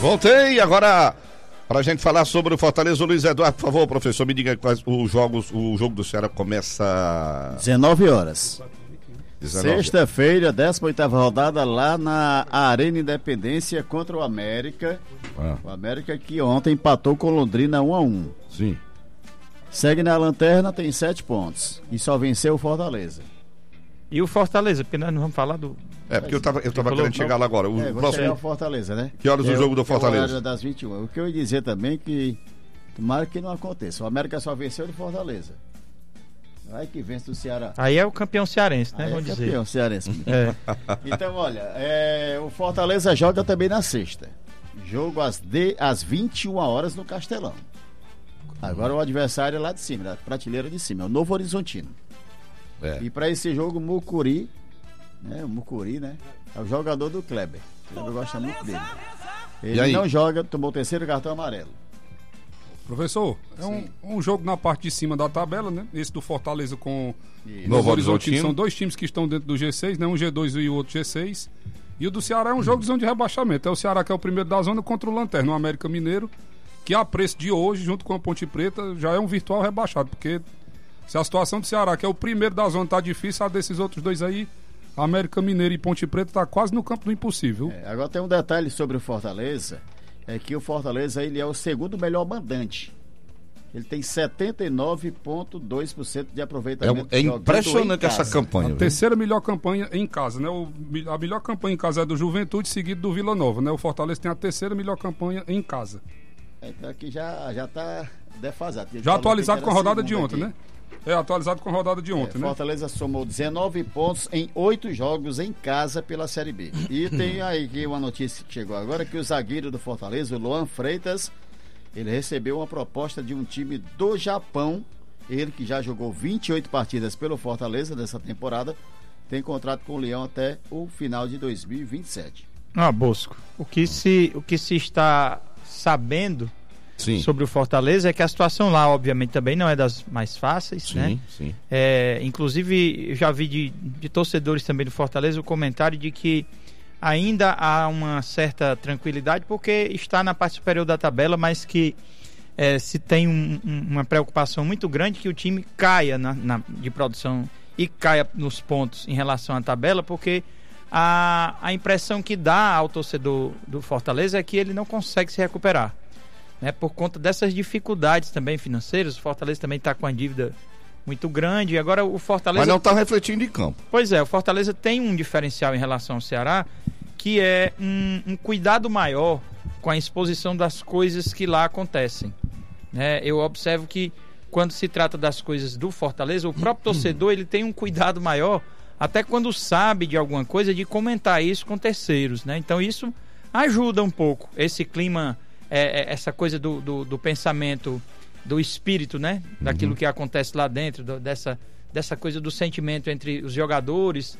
Voltei agora para a gente falar sobre o Fortaleza. O Luiz Eduardo, por favor, professor, me diga quais os jogos. O jogo do Ceará começa 19 horas. Sexta-feira, 18ª rodada lá na Arena Independência contra o América. O América que ontem empatou com Londrina 1-1. Sim. Segue na lanterna, tem 7 pontos e só venceu o Fortaleza. E o Fortaleza, porque nós não vamos falar do... Porque eu tava querendo chegar lá agora. O próximo é o Fortaleza, né? Que horas o jogo do Fortaleza? Das 21. O que eu ia dizer também que tomara que não aconteça. O América só venceu do Fortaleza. Vai que vence do Ceará. Aí é o campeão cearense, né? Vamos dizer. Campeão cearense. Então, olha, o Fortaleza joga também na sexta. Jogo às 21 horas no Castelão. Agora o adversário é lá de cima, da prateleira de cima, é o Novo Horizontino. E para esse jogo, o Mucuri, né? É o jogador do Kleber. O Kleber gosta muito dele. Ele não joga, tomou o 3º cartão amarelo. Professor, um jogo na parte de cima da tabela, né? Esse do Fortaleza com Novo Horizontino. São 2 times que estão dentro do G6, né? Um G2 e o outro G6. E o do Ceará é um jogo de zona de rebaixamento. É o Ceará que é o primeiro da zona contra o Lanterna, o América Mineiro, que a preço de hoje, junto com a Ponte Preta, já é um virtual rebaixado, porque se a situação do Ceará, que é o primeiro da zona, tá difícil, a desses outros dois aí, América Mineiro e Ponte Preta, tá quase no campo do impossível. Agora tem um detalhe sobre o Fortaleza, é que o Fortaleza ele é o segundo melhor mandante. Ele tem 79,2% de aproveitamento. É impressionante essa campanha. A terceira melhor campanha em casa, né? A melhor campanha em casa é do Juventude, seguido do Vila Nova, né? O Fortaleza tem a terceira melhor campanha em casa. Então aqui já tá defasado. Já atualizado com a rodada de ontem, né? Atualizado com a rodada de ontem, né? Fortaleza somou 19 pontos em 8 jogos em casa pela Série B. E tem aí uma notícia que chegou agora, que o zagueiro do Fortaleza, o Luan Freitas, ele recebeu uma proposta de um time do Japão. Ele que já jogou 28 partidas pelo Fortaleza dessa temporada, tem contrato com o Leão até o final de 2027. Bosco, o que se está sabendo sobre o Fortaleza é que a situação lá, obviamente, também não é das mais fáceis, né? Sim. Inclusive, eu já vi de torcedores também do Fortaleza o comentário de que ainda há uma certa tranquilidade porque está na parte superior da tabela, mas que se tem uma preocupação muito grande que o time caia de produção e caia nos pontos em relação à tabela, porque a impressão que dá ao torcedor do Fortaleza é que ele não consegue se recuperar, né? Por conta dessas dificuldades também financeiras. O Fortaleza também está com a dívida muito grande. Agora o Fortaleza... Mas não está refletindo em campo. Pois é, o Fortaleza tem um diferencial em relação ao Ceará, que é um cuidado maior com a exposição das coisas que lá acontecem, né? Eu observo que quando se trata das coisas do Fortaleza, o próprio torcedor ele tem um cuidado maior, até quando sabe de alguma coisa, de comentar isso com terceiros, né? Então isso ajuda um pouco, esse clima, essa coisa do pensamento, do espírito, né? Daquilo que acontece lá dentro, dessa coisa do sentimento entre os jogadores,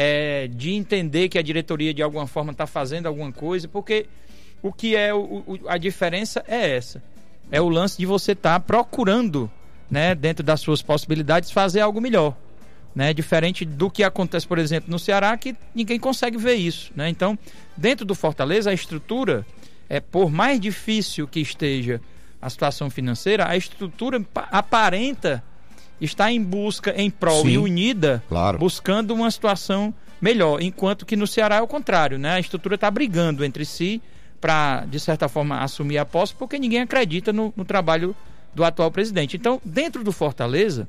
de entender que a diretoria de alguma forma está fazendo alguma coisa, porque o que é a diferença é essa, é o lance de você estar procurando, né, dentro das suas possibilidades, fazer algo melhor, né? Diferente do que acontece, por exemplo, no Ceará, que ninguém consegue ver isso, né? Então, dentro do Fortaleza, a estrutura, por mais difícil que esteja a situação financeira, a estrutura aparenta estar em busca, em prol e unida, buscando uma situação melhor, enquanto que no Ceará é o contrário, né? A estrutura está brigando entre si para, de certa forma, assumir a posse, porque ninguém acredita no trabalho do atual presidente. Então, dentro do Fortaleza,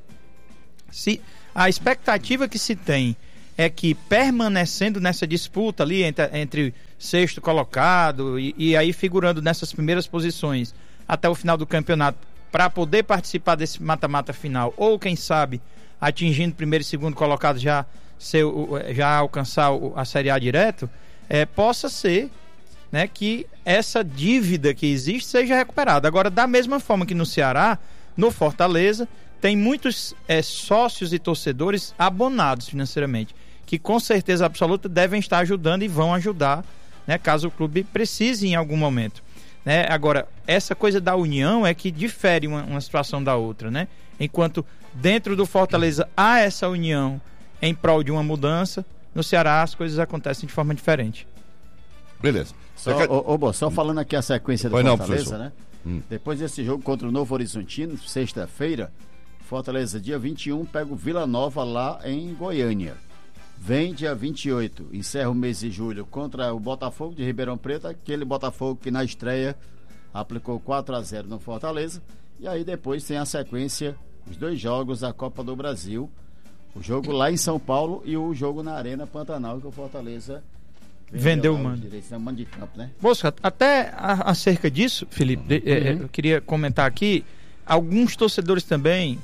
a expectativa que se tem é que, permanecendo nessa disputa ali entre sexto colocado e aí figurando nessas primeiras posições até o final do campeonato, para poder participar desse mata-mata final, ou quem sabe atingindo primeiro e segundo colocado já alcançar a Série A direto, possa ser, né, que essa dívida que existe seja recuperada. Agora, da mesma forma que no Ceará, no Fortaleza, tem muitos sócios e torcedores abonados financeiramente, que com certeza absoluta devem estar ajudando e vão ajudar, né, caso o clube precise em algum momento, né? Agora, essa coisa da união é que difere uma situação da outra, né? Enquanto dentro do Fortaleza há essa união em prol de uma mudança, no Ceará as coisas acontecem de forma diferente. Beleza. Só falando aqui a sequência do Fortaleza, né? Depois desse jogo contra o Novo Horizontino, sexta-feira, Fortaleza, dia 21, pega o Vila Nova lá em Goiânia. Vem dia 28, encerra o mês de julho contra o Botafogo de Ribeirão Preto, aquele Botafogo que na estreia aplicou 4-0 no Fortaleza. E aí depois tem a sequência, os 2 jogos da Copa do Brasil, o jogo lá em São Paulo e o jogo na Arena Pantanal, que o Fortaleza vendeu o mando. Mando de campo, né? Bosco, até acerca disso, Felipe, eu queria comentar aqui, alguns torcedores também,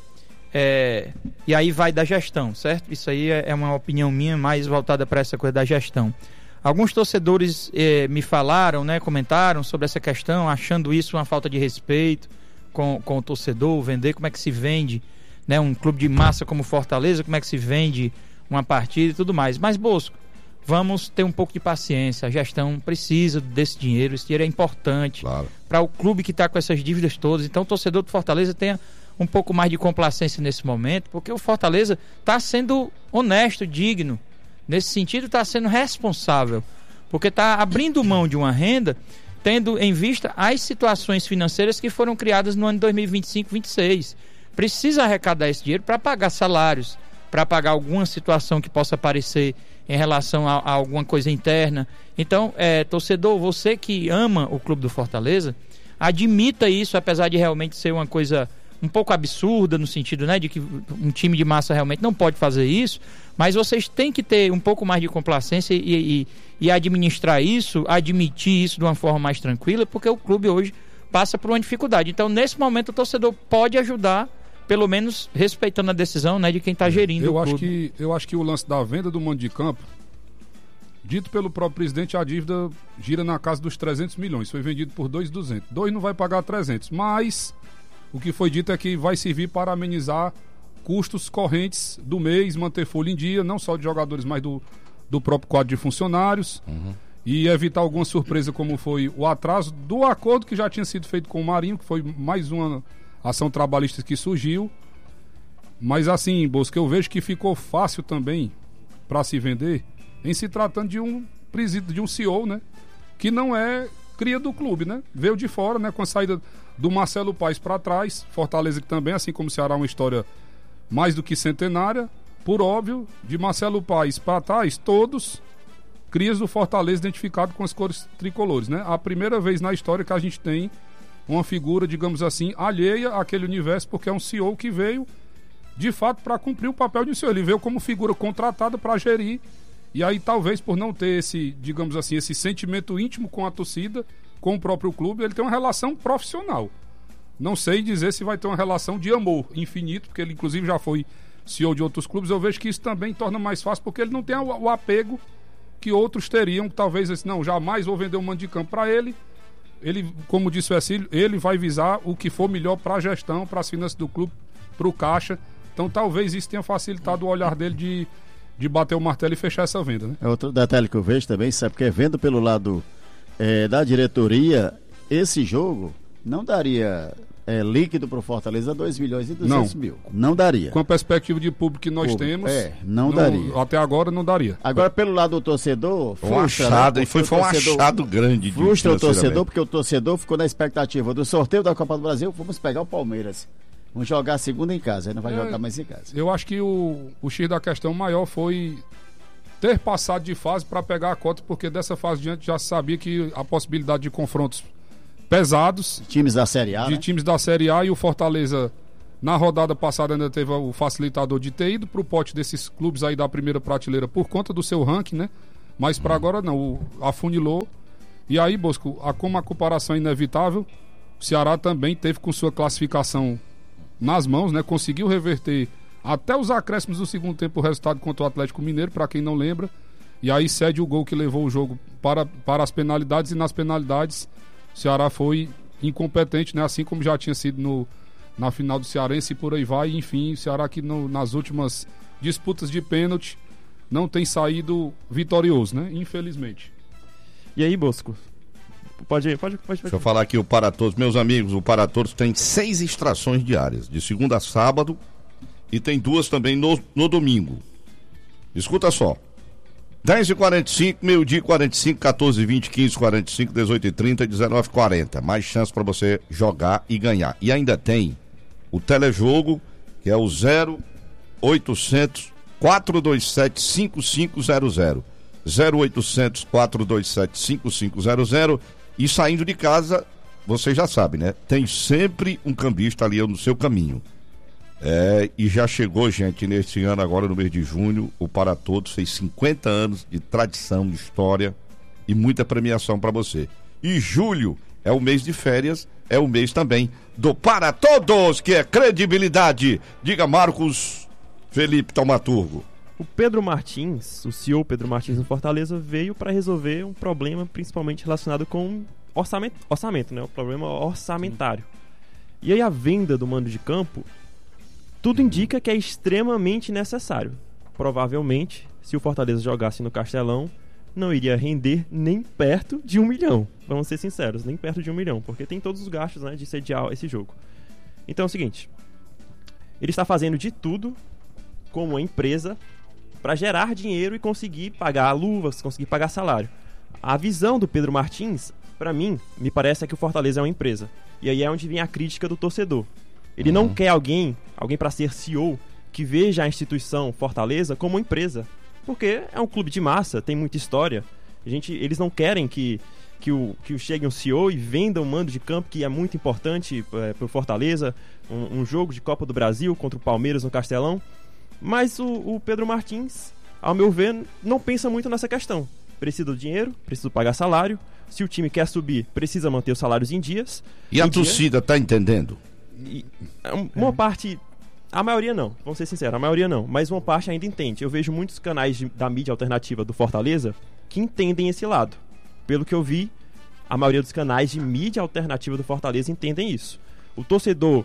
e aí vai da gestão, certo? Isso aí é uma opinião minha mais voltada para essa coisa da gestão. Alguns torcedores me falaram, né, comentaram sobre essa questão, achando isso uma falta de respeito com o torcedor, vender, como é que se vende, né, um clube de massa como Fortaleza, como é que se vende uma partida e tudo mais. Mas, Bosco, vamos ter um pouco de paciência, a gestão precisa desse dinheiro, esse dinheiro é importante para o clube que está com essas dívidas todas. Então o torcedor do Fortaleza tenha um pouco mais de complacência nesse momento, porque o Fortaleza está sendo honesto, digno, nesse sentido está sendo responsável, porque está abrindo mão de uma renda, tendo em vista as situações financeiras que foram criadas no ano 2025-26. Precisa arrecadar esse dinheiro para pagar salários, para pagar alguma situação que possa aparecer em relação a alguma coisa interna. Então, torcedor, você que ama o clube do Fortaleza, admita isso, apesar de realmente ser uma coisa um pouco absurda, no sentido, né, de que um time de massa realmente não pode fazer isso, mas vocês têm que ter um pouco mais de complacência e administrar isso, admitir isso de uma forma mais tranquila, porque o clube hoje passa por uma dificuldade. Então, nesse momento, o torcedor pode ajudar, pelo menos respeitando a decisão, né, de quem está gerindo o clube. Eu acho que o lance da venda do mando de campo, dito pelo próprio presidente, a dívida gira na casa dos 300 milhões. Foi vendido por 2.200. 2 não vai pagar 300, mas o que foi dito é que vai servir para amenizar custos correntes do mês, manter folha em dia, não só de jogadores, mas do próprio quadro de funcionários, e evitar alguma surpresa, como foi o atraso do acordo que já tinha sido feito com o Marinho, que foi mais uma ação trabalhista que surgiu. Mas assim, Bosco, eu vejo que ficou fácil também para se vender, em se tratando de um presídio, de um CEO, né, que não é cria do clube, né, veio de fora, né, com a saída do Marcelo Paes para trás. Fortaleza, que também, assim como o Ceará, uma história mais do que centenária, por óbvio, de Marcelo Paes para trás, todos crias do Fortaleza identificados com as cores tricolores, né? A primeira vez na história que a gente tem uma figura, digamos assim, alheia àquele universo, porque é um CEO que veio, de fato, para cumprir o papel de um CEO. Ele veio como figura contratada para gerir, e aí talvez por não ter esse, digamos assim, esse sentimento íntimo com a torcida, com o próprio clube, ele tem uma relação profissional. Não sei dizer se vai ter uma relação de amor infinito, porque ele inclusive já foi CEO de outros clubes. Eu vejo que isso também torna mais fácil, porque ele não tem o apego que outros teriam, que talvez esse, não, jamais vou vender um mando de campo para ele. Ele, como disse o Ercílio, ele vai visar o que for melhor para a gestão, para as finanças do clube, para o caixa. Então talvez isso tenha facilitado o olhar dele de bater o martelo e fechar essa venda, né? É outro detalhe que eu vejo também, sabe, porque vendo pelo lado da diretoria, esse jogo não daria líquido para o Fortaleza 2 milhões e 200 mil. Não daria. Com a perspectiva de público que nós temos, não daria. Até agora não daria. Agora, pelo lado do torcedor, frustra, né? Foi um achado grande. Frustra o torcedor, porque o torcedor ficou na expectativa do sorteio da Copa do Brasil. Vamos pegar o Palmeiras. Vamos jogar a segunda em casa, aí não vai jogar mais em casa. Eu acho que o X da questão maior foi ter passado de fase para pegar a cota, porque dessa fase diante já se sabia que a possibilidade de confrontos pesados, times da Série A, times da Série A, e o Fortaleza na rodada passada ainda teve o facilitador de ter ido pro pote desses clubes aí da primeira prateleira por conta do seu ranking, né? Mas para agora não, afunilou. E aí, Bosco, como a comparação é inevitável, o Ceará também teve com sua classificação nas mãos, né? Conseguiu reverter até os acréscimos do segundo tempo o resultado contra o Atlético Mineiro, para quem não lembra, e aí cede o gol que levou o jogo para as penalidades, e nas penalidades o Ceará foi incompetente, né? Assim como já tinha sido na final do Cearense, e por aí vai. Enfim, o Ceará que nas últimas disputas de pênalti não tem saído vitorioso, né? Infelizmente. E aí, Bosco? Pode. Deixa eu falar aqui o Paratodos. Meus amigos, o Paratodos tem 6 extrações diárias, de segunda a sábado, e tem 2 também no domingo. Escuta só. 10h45, meio-dia 45, 14h20, 15h45, 18h30, 19h40. Mais chance para você jogar e ganhar. E ainda tem o telejogo, que é o 0800 427 5500. 0800 427 5500. E saindo de casa, você já sabe, né? Tem sempre um cambista ali no seu caminho. E já chegou, gente, neste ano agora, no mês de junho, o Para Todos fez 50 anos de tradição, de história e muita premiação para você. E julho é o mês de férias, é o mês também do Para Todos, que é credibilidade. Diga, Marcos Felipe Taumaturgo. O Pedro Martins, o CEO Pedro Martins no Fortaleza, veio para resolver um problema principalmente relacionado com orçamento, né? O problema orçamentário. E aí a venda do mando de campo, tudo indica que é extremamente necessário. Provavelmente, se o Fortaleza jogasse no Castelão, não iria render nem perto de 1 milhão. Vamos ser sinceros, nem perto de 1 milhão, porque tem todos os gastos, né, de sediar esse jogo. Então é o seguinte, ele está fazendo de tudo como uma empresa para gerar dinheiro e conseguir pagar luvas, conseguir pagar salário. A visão do Pedro Martins, para mim, me parece que o Fortaleza é uma empresa. E aí é onde vem a crítica do torcedor. Ele não quer alguém para ser CEO, que veja a instituição Fortaleza como uma empresa. Porque é um clube de massa, tem muita história. Eles não querem que chegue um CEO e venda um mando de campo, que é muito importante para o Fortaleza. Um jogo de Copa do Brasil contra o Palmeiras no Castelão. Mas o Pedro Martins, ao meu ver, não pensa muito nessa questão. Precisa do dinheiro, precisa pagar salário. Se o time quer subir, precisa manter os salários em dias. E a torcida tá entendendo? Uma parte, a maioria não, vamos ser sinceros, a maioria não, mas uma parte ainda entende. Eu vejo muitos canais da mídia alternativa do Fortaleza que entendem esse lado. Pelo que eu vi, a maioria dos canais de mídia alternativa do Fortaleza entendem isso. O torcedor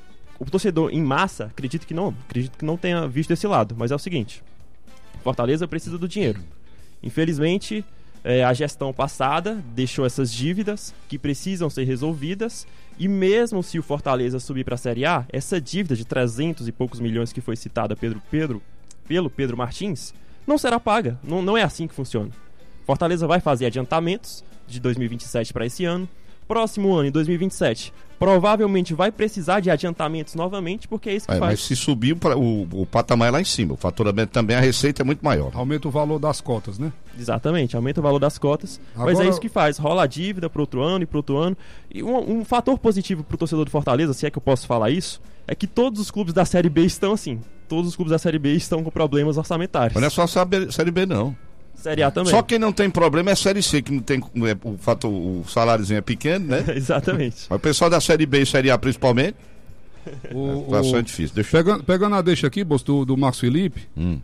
em massa, acredito que não tenha visto esse lado, mas é o seguinte, Fortaleza precisa do dinheiro. Infelizmente, a gestão passada deixou essas dívidas que precisam ser resolvidas. E mesmo se o Fortaleza subir para a Série A, essa dívida de 300 e poucos milhões que foi citada pelo Pedro Martins, não será paga. Não é assim que funciona. Fortaleza vai fazer adiantamentos de 2027 para esse ano. Próximo ano, em 2027, provavelmente vai precisar de adiantamentos novamente, porque é isso que faz. Mas se subir o patamar é lá em cima, o faturamento também, a receita é muito maior. Aumenta o valor das cotas, né? Exatamente, aumenta o valor das cotas. Agora... Mas é isso que faz, rola a dívida para outro ano e para outro ano. E um fator positivo para o torcedor do Fortaleza, se é que eu posso falar isso, é que todos os clubes da Série B estão assim. Todos os clubes da Série B estão com problemas orçamentários. Mas não é só a Série B, não. Série A também. Só quem não tem problema é a Série C, que não tem o saláriozinho é pequeno, né? Exatamente. Mas o pessoal da Série B e Série A principalmente, a situação é difícil. Pegando a deixa aqui, do Marcos Felipe,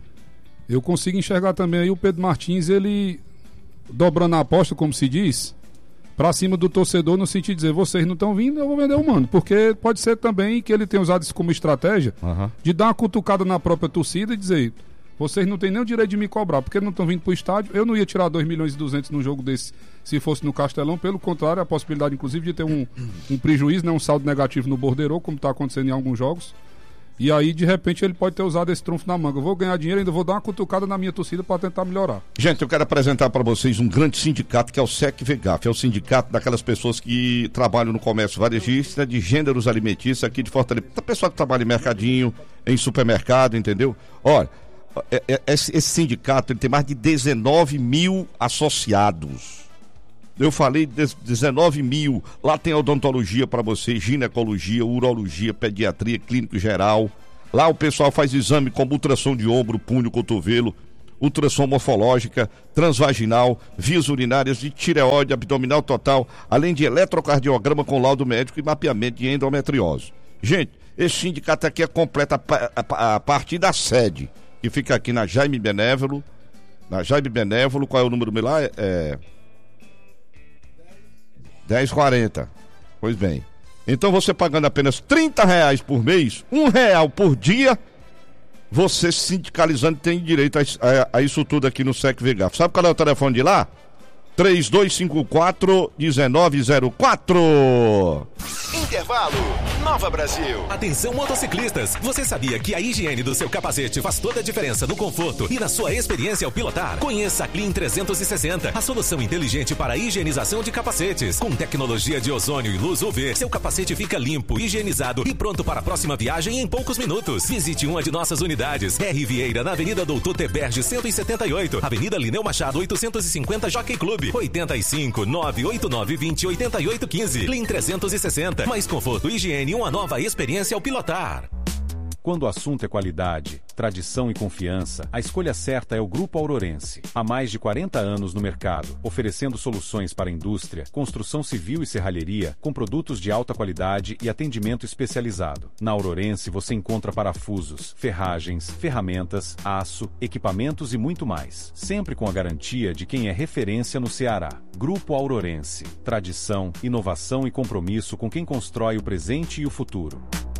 eu consigo enxergar também aí o Pedro Martins, ele dobrando a aposta, como se diz, pra cima do torcedor, no sentido de dizer, vocês não estão vindo, eu vou vender o mano. Porque pode ser também que ele tenha usado isso como estratégia de dar uma cutucada na própria torcida e dizer... Vocês não têm nem o direito de me cobrar, porque não estão vindo para o estádio. Eu não ia tirar 2 milhões e 200 num jogo desse se fosse no Castelão. Pelo contrário, a possibilidade, inclusive, de ter um prejuízo, né, um saldo negativo no borderô, como está acontecendo em alguns jogos. E aí, de repente, ele pode ter usado esse trunfo na manga. Eu vou ganhar dinheiro, ainda vou dar uma cutucada na minha torcida para tentar melhorar. Gente, eu quero apresentar para vocês um grande sindicato, que é o SEC-VEGAF. É o sindicato daquelas pessoas que trabalham no comércio varejista de gêneros alimentícios aqui de Fortaleza. A pessoa que trabalha em mercadinho, em supermercado, entendeu? Olha... Esse sindicato ele tem mais de 19 mil associados. Eu falei 19 mil. Lá tem odontologia para você, ginecologia, urologia, pediatria, clínico geral. Lá o pessoal faz exame como ultrassom de ombro, punho, cotovelo, ultrassom morfológica, transvaginal, vias urinárias, de tireoide, abdominal total, além de eletrocardiograma com laudo médico e mapeamento de endometriose. Gente, esse sindicato aqui é completo a partir da sede, que fica aqui na Jaime Benévolo. Qual é o número lá? 1040. Pois bem. Então você pagando apenas R$30 por mês, R$1 por dia, você se sindicalizando tem direito a isso tudo aqui no SEC-VEGAF. Sabe qual é o telefone de lá? 3254-1904. Intervalo. Nova Brasil. Atenção, motociclistas! Você sabia que a higiene do seu capacete faz toda a diferença no conforto e na sua experiência ao pilotar? Conheça a Clean 360, a solução inteligente para a higienização de capacetes. Com tecnologia de ozônio e luz UV, seu capacete fica limpo, higienizado e pronto para a próxima viagem em poucos minutos. Visite uma de nossas unidades. R. Vieira, na Avenida Doutor Teberge 178, Avenida Lineu Machado 850, Jockey Club, 85 989 20 88 15. Clean 360, mais conforto, higiene e uma nova experiência ao pilotar. Quando o assunto é qualidade, tradição e confiança, a escolha certa é o Grupo Aurorense. Há mais de 40 anos no mercado, oferecendo soluções para a indústria, construção civil e serralheria, com produtos de alta qualidade e atendimento especializado. Na Aurorense você encontra parafusos, ferragens, ferramentas, aço, equipamentos e muito mais. Sempre com a garantia de quem é referência no Ceará. Grupo Aurorense. Tradição, inovação e compromisso com quem constrói o presente e o futuro.